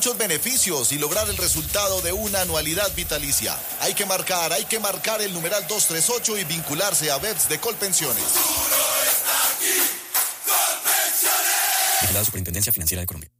muchos beneficios y lograr el resultado de una anualidad vitalicia. Hay que marcar el numeral 238 y vincularse a BEPS de Colpensiones. La Superintendencia Financiera de Colombia.